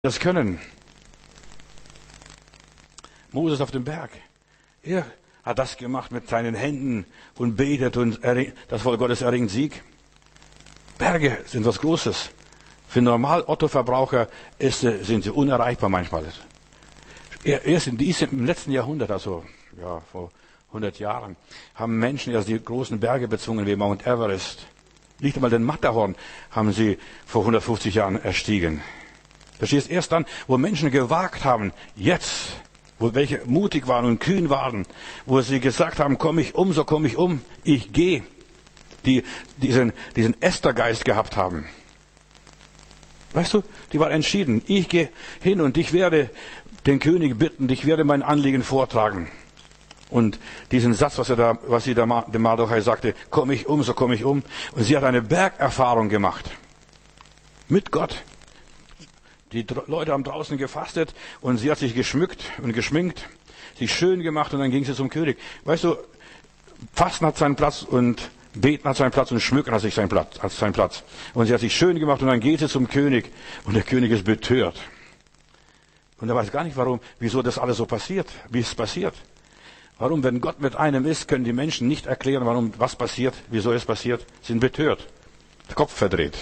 das können. Moses auf dem Berg. Er hat das gemacht mit seinen Händen und betet und das Volk Gottes erringt Sieg. Berge sind was Großes. Für normal Otto-Verbraucher sind sie unerreichbar manchmal. Erst im letzten Jahrhundert, also vor 100 Jahren, haben Menschen erst die großen Berge bezwungen wie Mount Everest. Nicht einmal den Matterhorn haben sie vor 150 Jahren erstiegen. Verstehst du? Erst dann, wo Menschen gewagt haben, jetzt, wo welche mutig waren und kühn waren, wo sie gesagt haben, komm ich um, so komm ich um, ich gehe, die diesen Esther-Geist gehabt haben. Weißt du, die waren entschieden, ich gehe hin und ich werde den König bitten, ich werde mein Anliegen vortragen. Und diesen Satz, was sie dem Mardochai sagte, komm ich um, so komm ich um. Und sie hat eine Bergerfahrung gemacht. Mit Gott. Die Leute haben draußen gefastet und sie hat sich geschmückt und geschminkt, sich schön gemacht und dann ging sie zum König. Weißt du, Fasten hat seinen Platz und Beten hat seinen Platz und Schmücken hat seinen Platz. Und sie hat sich schön gemacht und dann geht sie zum König und der König ist betört. Und er weiß gar nicht wieso das alles so passiert, wie es passiert. Warum, wenn Gott mit einem ist, können die Menschen nicht erklären, was passiert, wieso es passiert, sind betört, der Kopf verdreht.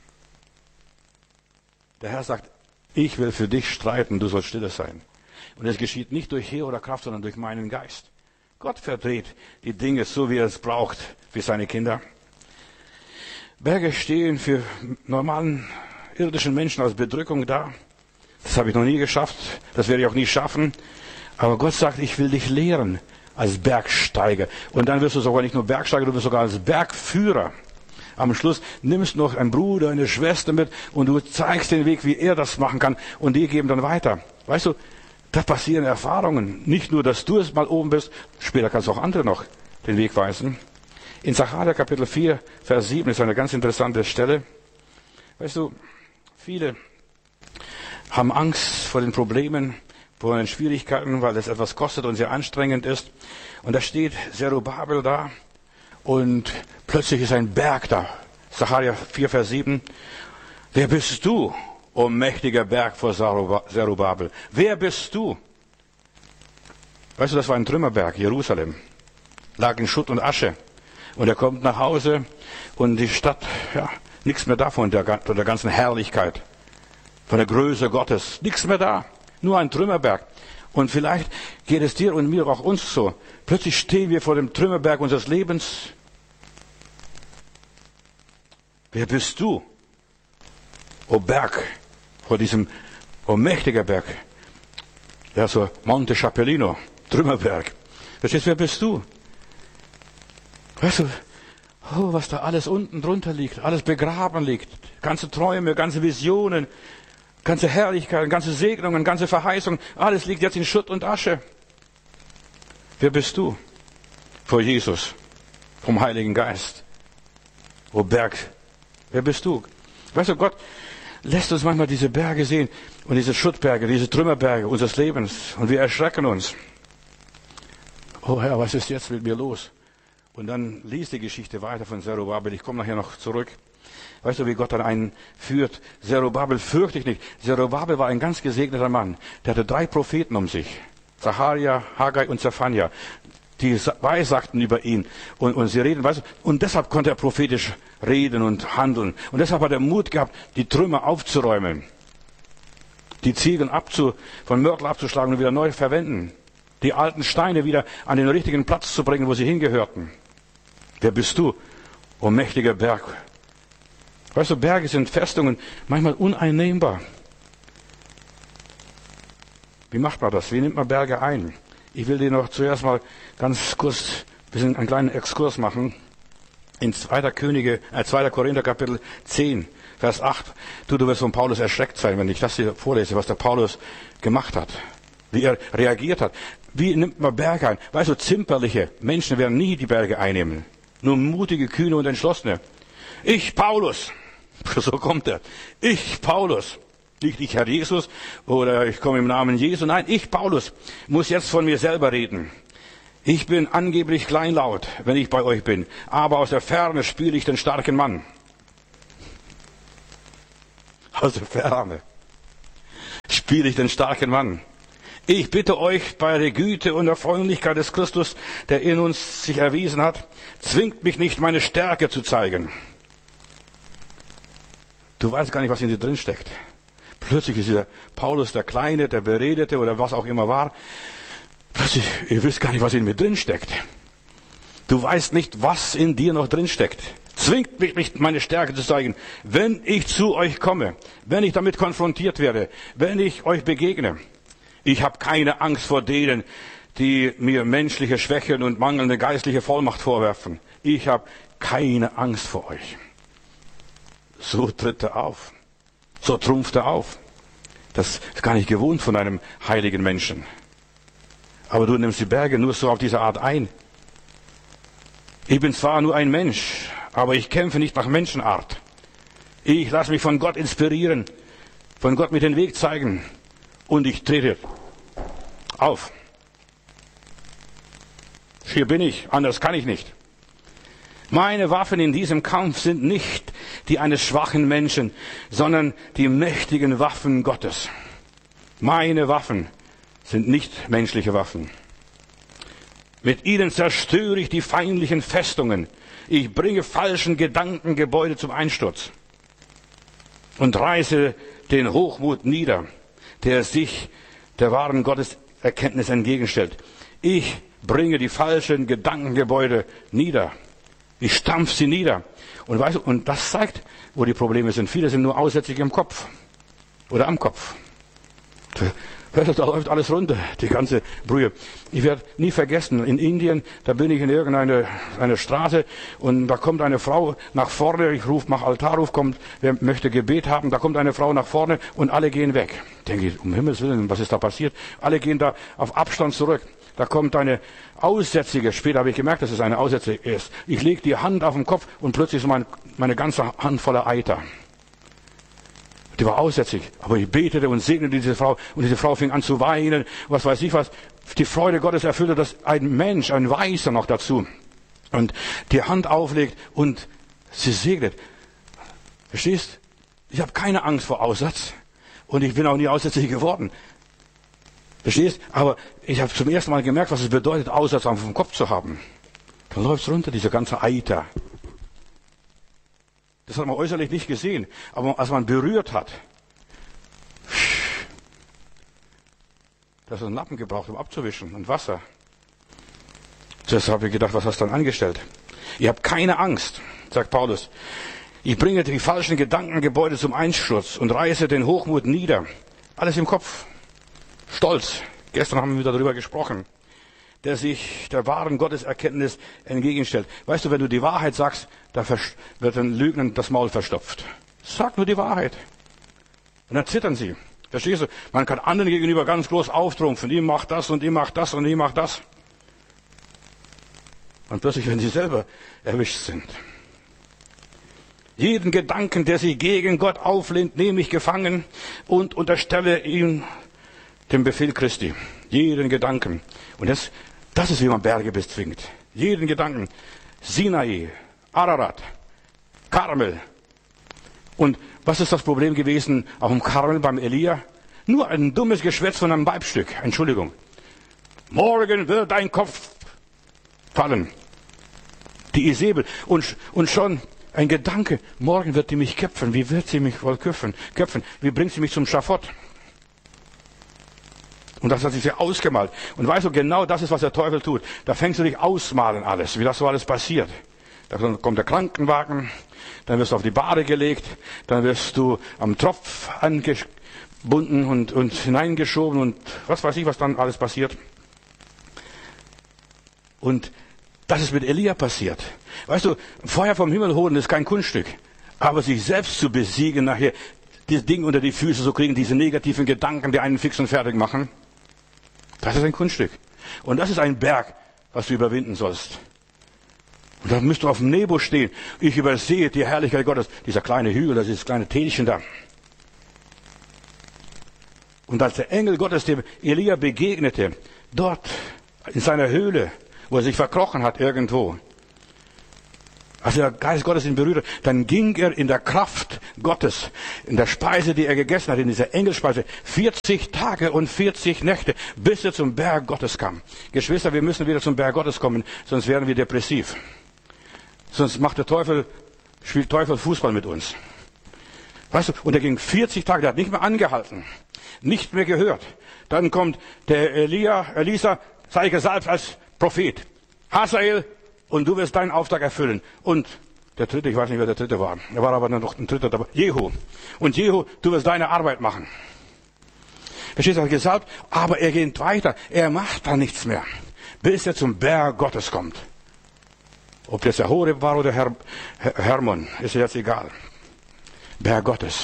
Der Herr sagt, ich will für dich streiten, du sollst stille sein. Und es geschieht nicht durch Heer oder Kraft, sondern durch meinen Geist. Gott verdreht die Dinge so, wie er es braucht für seine Kinder. Berge stehen für normalen irdischen Menschen als Bedrückung da. Das habe ich noch nie geschafft, das werde ich auch nie schaffen. Aber Gott sagt, ich will dich lehren als Bergsteiger. Und dann wirst du sogar nicht nur Bergsteiger, du wirst sogar als Bergführer. Am Schluss nimmst du noch einen Bruder, eine Schwester mit und du zeigst den Weg, wie er das machen kann und die geben dann weiter. Weißt du, da passieren Erfahrungen. Nicht nur, dass du es mal oben bist, später kannst du auch andere noch den Weg weisen. In Sacharja Kapitel 4, Vers 7 ist eine ganz interessante Stelle. Weißt du, viele haben Angst vor den Problemen, vor den Schwierigkeiten, weil es etwas kostet und sehr anstrengend ist. Und da steht Zerubabel da. Und plötzlich ist ein Berg da. Sacharja 4, Vers 7. Wer bist du, o mächtiger Berg vor Zerubabel? Wer bist du? Weißt du, das war ein Trümmerberg, Jerusalem. Lag in Schutt und Asche. Und er kommt nach Hause und die Stadt, nichts mehr davon, der ganzen Herrlichkeit, von der Größe Gottes. Nichts mehr da. Nur ein Trümmerberg. Und vielleicht geht es dir und mir, auch uns so. Plötzlich stehen wir vor dem Trümmerberg unseres Lebens. Wer bist du? O Berg, o mächtiger Berg. Ja, so Monte Chapelino, Trümmerberg. Verstehst du, wer bist du? Weißt du, was da alles unten drunter liegt, alles begraben liegt. Ganze Träume, ganze Visionen. Ganze Herrlichkeit, ganze Segnungen, ganze Verheißungen, alles liegt jetzt in Schutt und Asche. Wer bist du? Vor Jesus, vom Heiligen Geist. O Berg, wer bist du? Weißt du, Gott lässt uns manchmal diese Berge sehen und diese Schuttberge, diese Trümmerberge unseres Lebens und wir erschrecken uns. Oh Herr, was ist jetzt mit mir los? Und dann liest die Geschichte weiter von Zerubabel. Ich komme nachher noch zurück. Weißt du, wie Gott dann einen führt? Zerubabel fürchte ich nicht. Zerubabel war ein ganz gesegneter Mann. Der hatte 3 Propheten um sich. Zacharja, Haggai und Zephania. Die weissagten über ihn. Und sie reden, weißt du, und deshalb konnte er prophetisch reden und handeln. Und deshalb hat er Mut gehabt, die Trümmer aufzuräumen. Die Ziegel von Mörtel abzuschlagen und wieder neu verwenden. Die alten Steine wieder an den richtigen Platz zu bringen, wo sie hingehörten. Wer bist du, o mächtiger Berg? Weißt du, Berge sind Festungen, manchmal uneinnehmbar. Wie macht man das? Wie nimmt man Berge ein? Ich will dir noch zuerst mal ganz kurz einen kleinen Exkurs machen. In 2. Korinther Kapitel 10, Vers 8. Du wirst von Paulus erschreckt sein, wenn ich das hier vorlese, was der Paulus gemacht hat. Wie er reagiert hat. Wie nimmt man Berge ein? Weißt du, zimperliche Menschen werden nie die Berge einnehmen. Nur mutige, kühne und entschlossene. Ich, Paulus. So kommt er. Ich, Paulus. Nicht ich, Herr Jesus, oder ich komme im Namen Jesu. Nein, ich, Paulus, muss jetzt von mir selber reden. Ich bin angeblich kleinlaut, wenn ich bei euch bin. Aber aus der Ferne spiele ich den starken Mann. Aus der Ferne. spiele ich den starken Mann. Ich bitte euch bei der Güte und der Freundlichkeit des Christus, der in uns sich erwiesen hat, zwingt mich nicht, meine Stärke zu zeigen. Du weißt gar nicht, was in dir drin steckt. Plötzlich ist dieser Paulus der Kleine, der Beredete oder was auch immer war. Plötzlich, ihr wisst gar nicht, was in mir drin steckt. Du weißt nicht, was in dir noch drin steckt. Zwingt mich nicht, meine Stärke zu zeigen. Wenn ich zu euch komme, wenn ich damit konfrontiert werde, wenn ich euch begegne. Ich habe keine Angst vor denen, die mir menschliche Schwächen und mangelnde geistliche Vollmacht vorwerfen. Ich habe keine Angst vor euch. So tritt er auf. So trumpft er auf. Das ist gar nicht gewohnt von einem heiligen Menschen. Aber du nimmst die Berge nur so auf diese Art ein. Ich bin zwar nur ein Mensch, aber ich kämpfe nicht nach Menschenart. Ich lasse mich von Gott inspirieren, von Gott mir den Weg zeigen und ich trete auf. Hier bin ich, anders kann ich nicht. Meine Waffen in diesem Kampf sind nicht die eines schwachen Menschen, sondern die mächtigen Waffen Gottes. Meine Waffen sind nicht menschliche Waffen. Mit ihnen zerstöre ich die feindlichen Festungen. Ich bringe falschen Gedankengebäude zum Einsturz und reiße den Hochmut nieder, der sich der wahren Gotteserkenntnis entgegenstellt. Ich bringe die falschen Gedankengebäude nieder. Ich stampfe sie nieder. Und weißt du, und das zeigt, wo die Probleme sind. Viele sind nur aussätzig im Kopf oder am Kopf. Da läuft alles runter, die ganze Brühe. Ich werde nie vergessen, in Indien, da bin ich in eine Straße und da kommt eine Frau nach vorne, ich mache Altarruf, wer möchte Gebet haben, da kommt eine Frau nach vorne und alle gehen weg. Denke ich, um Himmels Willen, was ist da passiert? Alle gehen da auf Abstand zurück. Da kommt eine Aussätzige, später habe ich gemerkt, dass es eine Aussätzige ist. Ich lege die Hand auf den Kopf und plötzlich ist meine ganze Hand voller Eiter. Die war aussätzig, aber ich betete und segnete diese Frau und diese Frau fing an zu weinen, was weiß ich was. Die Freude Gottes erfüllte, dass ein Mensch, ein Weißer noch dazu und die Hand auflegt und sie segnet. Verstehst? Ich habe keine Angst vor Aussatz und ich bin auch nie aussätzig geworden. Verstehst? Aber ich habe zum ersten Mal gemerkt, was es bedeutet, Aussatz auf dem Kopf zu haben. Dann läuft's runter, dieser ganze Eiter. Das hat man äußerlich nicht gesehen. Aber als man berührt hat, da ist ein Lappen gebraucht, um abzuwischen und Wasser. Zuerst habe ich gedacht, was hast du dann angestellt? Ihr habt keine Angst, sagt Paulus. Ich bringe die falschen Gedankengebäude zum Einsturz und reiße den Hochmut nieder. Alles im Kopf. Stolz. Gestern haben wir wieder darüber gesprochen. Der sich der wahren Gotteserkenntnis entgegenstellt. Weißt du, wenn du die Wahrheit sagst, da wird den Lügnern das Maul verstopft. Sag nur die Wahrheit. Und dann zittern sie. Verstehst du? Man kann anderen gegenüber ganz groß auftrumpfen. Die macht das und die macht das und die macht das. Und plötzlich, wenn sie selber erwischt sind. Jeden Gedanken, der sich gegen Gott auflehnt, nehme ich gefangen und unterstelle ihm den Befehl Christi. Jeden Gedanken. Und das ist, wie man Berge bezwingt. Jeden Gedanken. Sinai, Ararat, Karmel. Und was ist das Problem gewesen auf dem Karmel beim Elia? Nur ein dummes Geschwätz von einem Weibstück. Entschuldigung. Morgen wird dein Kopf fallen. Die Isabel. Und schon ein Gedanke. Morgen wird die mich köpfen. Wie wird sie mich wohl köpfen? Wie bringt sie mich zum Schafott? Und das hat sich ja ausgemalt. Und weißt du, genau das ist, was der Teufel tut. Da fängst du dich ausmalen alles, wie das so alles passiert. Da kommt der Krankenwagen, dann wirst du auf die Bahre gelegt, dann wirst du am Tropf angebunden und hineingeschoben und was weiß ich, was dann alles passiert. Und das ist mit Elia passiert. Weißt du, Feuer vom Himmel holen ist kein Kunststück. Aber sich selbst zu besiegen, nachher dieses Ding unter die Füße zu kriegen, diese negativen Gedanken, die einen fix und fertig machen, das ist ein Kunststück. Und das ist ein Berg, was du überwinden sollst. Und da müsst du auf dem Nebo stehen. Ich übersehe die Herrlichkeit Gottes. Dieser kleine Hügel, das ist das kleine Tälchen da. Und als der Engel Gottes dem Elia begegnete, dort in seiner Höhle, wo er sich verkrochen hat irgendwo, Als der Geist Gottes ihn berührte, dann ging er in der Kraft Gottes, in der Speise, die er gegessen hat, in dieser Engelspeise, 40 Tage und 40 Nächte, bis er zum Berg Gottes kam. Geschwister, wir müssen wieder zum Berg Gottes kommen, sonst werden wir depressiv. Sonst spielt Teufel Fußball mit uns. Weißt du, und er ging 40 Tage, der hat nicht mehr angehalten, nicht mehr gehört. Dann kommt der Elisa, sei gesalbt als Prophet. Hazael, und du wirst deinen Auftrag erfüllen. Und der dritte, ich weiß nicht, wer der dritte war. Er war aber noch ein dritter dabei. Jehu. Und Jehu, du wirst deine Arbeit machen. Verstehst du, er hat gesalbt, aber er geht weiter. Er macht da nichts mehr. Bis er zum Berg Gottes kommt. Ob das der Horeb war oder Hermon, ist jetzt egal. Berg Gottes.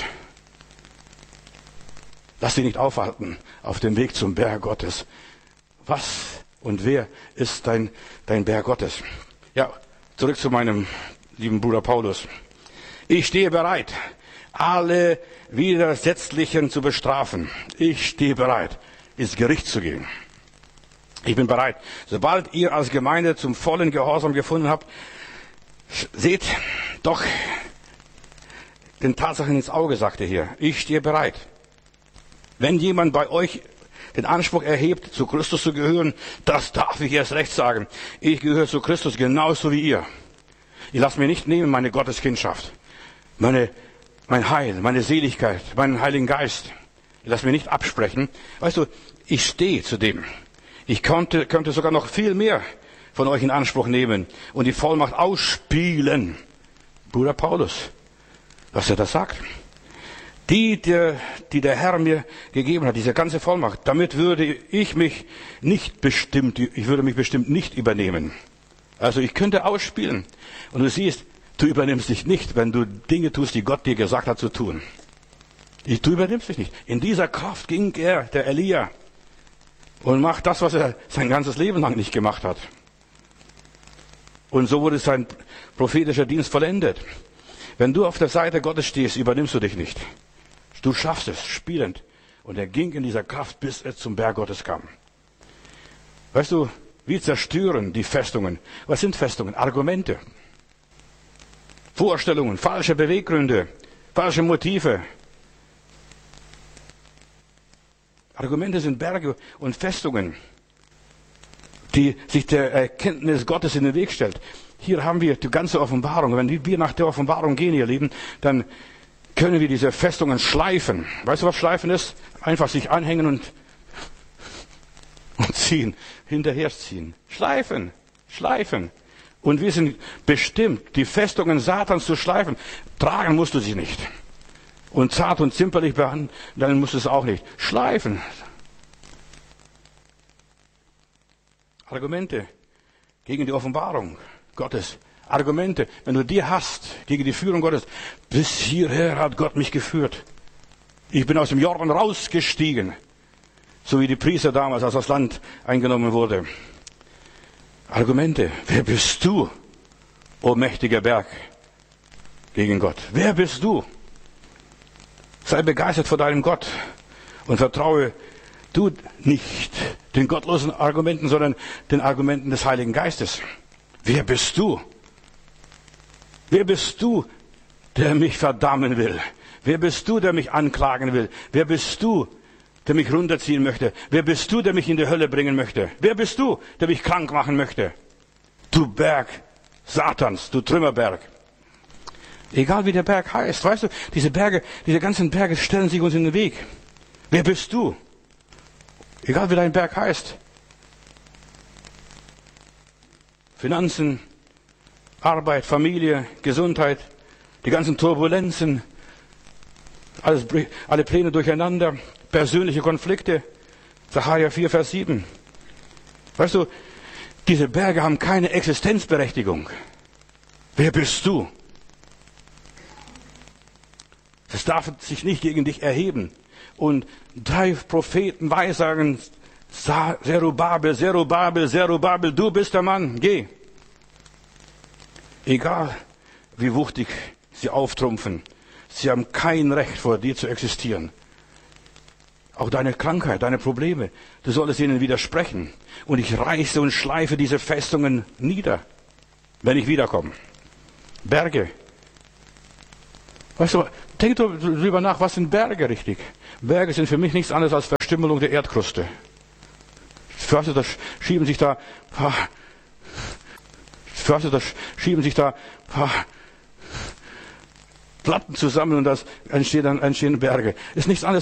Lass dich nicht aufhalten auf dem Weg zum Berg Gottes. Was und wer ist dein Berg Gottes? Ja, zurück zu meinem lieben Bruder Paulus. Ich stehe bereit, alle Widersetzlichen zu bestrafen. Ich stehe bereit, ins Gericht zu gehen. Ich bin bereit. Sobald ihr als Gemeinde zum vollen Gehorsam gefunden habt, seht doch den Tatsachen ins Auge, sagt er hier. Ich stehe bereit. Wenn jemand bei euch den Anspruch erhebt, zu Christus zu gehören, das darf ich erst recht sagen. Ich gehöre zu Christus genauso wie ihr. Ich lasse mir nicht nehmen meine Gotteskindschaft, mein Heil, meine Seligkeit, meinen Heiligen Geist. Ich lasse mir nicht absprechen. Weißt du, ich stehe zu dem. Ich könnte sogar noch viel mehr von euch in Anspruch nehmen und die Vollmacht ausspielen. Bruder Paulus, was er da sagt. Die der Herr mir gegeben hat, diese ganze Vollmacht, damit würde ich mich bestimmt nicht übernehmen. Also ich könnte ausspielen. Und du siehst, du übernimmst dich nicht, wenn du Dinge tust, die Gott dir gesagt hat zu tun. Du übernimmst dich nicht. In dieser Kraft ging der Elia, und macht das, was er sein ganzes Leben lang nicht gemacht hat. Und so wurde sein prophetischer Dienst vollendet. Wenn du auf der Seite Gottes stehst, übernimmst du dich nicht. Du schaffst es, spielend. Und er ging in dieser Kraft, bis er zum Berg Gottes kam. Weißt du, wir zerstören die Festungen. Was sind Festungen? Argumente. Vorstellungen, falsche Beweggründe, falsche Motive. Argumente sind Berge und Festungen, die sich der Erkenntnis Gottes in den Weg stellt. Hier haben wir die ganze Offenbarung. Wenn wir nach der Offenbarung gehen, ihr Lieben, dann können wir diese Festungen schleifen. Weißt du, was schleifen ist? Einfach sich anhängen und ziehen, hinterherziehen. Schleifen. Und wir sind bestimmt, die Festungen Satans zu schleifen. Tragen musst du sie nicht. Und zart und zimperlich behandeln, dann musst du es auch nicht. Schleifen. Argumente gegen die Offenbarung Gottes. Argumente, wenn du die hast gegen die Führung Gottes. Bis hierher hat Gott mich geführt. Ich bin aus dem Jordan rausgestiegen. So wie die Priester damals, als das Land eingenommen wurde. Argumente. Wer bist du, o mächtiger Berg, gegen Gott? Wer bist du? Sei begeistert vor deinem Gott und vertraue du nicht den gottlosen Argumenten, sondern den Argumenten des Heiligen Geistes. Wer bist du? Wer bist du, der mich verdammen will? Wer bist du, der mich anklagen will? Wer bist du, der mich runterziehen möchte? Wer bist du, der mich in die Hölle bringen möchte? Wer bist du, der mich krank machen möchte? Du Berg Satans, du Trümmerberg. Egal wie der Berg heißt, weißt du, diese ganzen Berge stellen sich uns in den Weg. Wer bist du? Egal wie dein Berg heißt. Finanzen, Arbeit, Familie, Gesundheit, die ganzen Turbulenzen, alle Pläne durcheinander, persönliche Konflikte. Sacharja 4, Vers 7. Weißt du, diese Berge haben keine Existenzberechtigung. Wer bist du? Das darf sich nicht gegen dich erheben. Und 3 Propheten weissagen, Zerubabel, Zerubabel, Zerubabel, du bist der Mann, geh. Egal, wie wuchtig sie auftrumpfen, sie haben kein Recht, vor dir zu existieren. Auch deine Krankheit, deine Probleme, du solltest ihnen widersprechen. Und ich reiße und schleife diese Festungen nieder, wenn ich wiederkomme. Berge. Weißt du, denk drüber nach, was sind Berge richtig? Berge sind für mich nichts anderes als Verstümmelung der Erdkruste. Weißt du, da schieben sich da Platten zusammen und das entstehen Berge. Ist nichts anderes